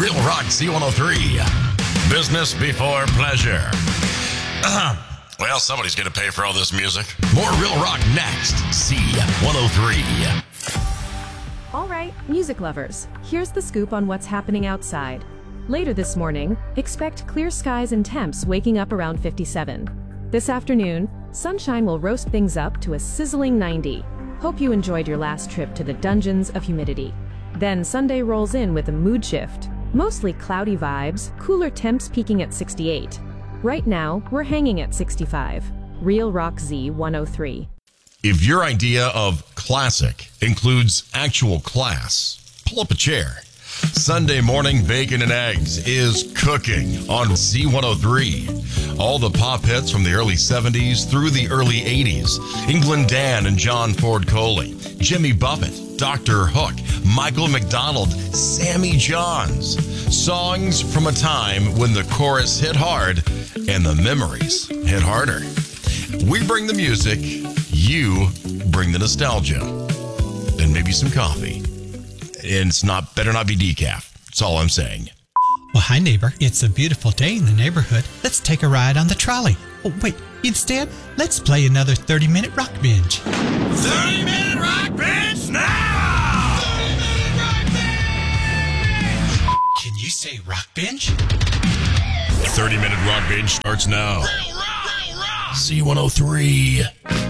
Real Rock Z103. Business before pleasure. Well, somebody's going to pay for all this music. More Real Rock next. Z103. All right, music lovers, here's the scoop on what's happening outside. Later this morning, expect clear skies and temps waking up around 57. This afternoon, sunshine will roast things up to a sizzling 90. Hope you enjoyed your last trip to the dungeons of humidity. Then Sunday rolls in with a mood shift. Mostly cloudy vibes, cooler temps peaking at 68. Right now, we're hanging at 65. Real Rock Z103. If your idea of classic includes actual class, pull up a chair. Sunday morning bacon and eggs is cooking on Z103. All the pop hits from the early 70s through the early 80s. England Dan and John Ford Coley, Jimmy Buffett, Dr. Hook, Michael McDonald, Sammy Johns. Songs from a time when the chorus hit hard and the memories hit harder. We bring the music, you bring the nostalgia, and maybe some coffee. And it's better not be decaf. That's all I'm saying. Well, hi, neighbor. It's a beautiful day in the neighborhood. Let's take a ride on the trolley. Oh, wait. Instead, let's play another 30-minute rock binge. 30-minute rock binge now! 30-minute rock binge! Can you say rock binge? 30-minute rock binge starts now. Z103.